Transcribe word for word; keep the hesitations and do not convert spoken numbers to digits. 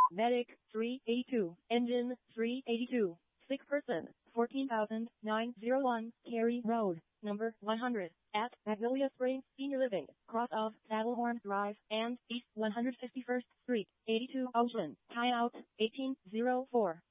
Medic, three eighty-two. Engine, three eighty-two. Sick person, fourteen thousand nine hundred one. Cary Road, number one hundred. At Magnolia Springs Senior Living, cross of Saddlehorn Drive and East one hundred fifty-first Street, eighty-two Ocean, tie out eighteen oh four.